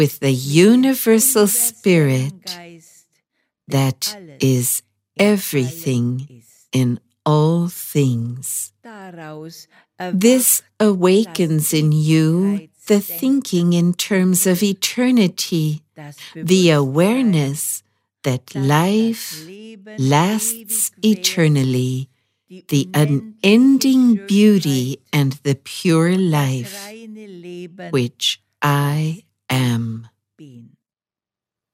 with the universal spirit that is everything in all things. This awakens in you the thinking in terms of eternity, the awareness that life lasts eternally, the unending beauty and the pure life which I am.